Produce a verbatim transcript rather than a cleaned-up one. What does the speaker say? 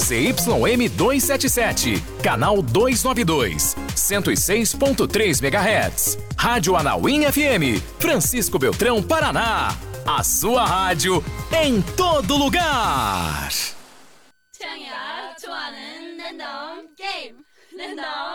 Z Y M duzentos e setenta e sete, canal duzentos e noventa e dois, cento e seis ponto três megahertz. Rádio Anauim F M, Francisco Beltrão, Paraná. A sua rádio em todo lugar. 태양이가 좋아하는 랜덤 게임 랜덤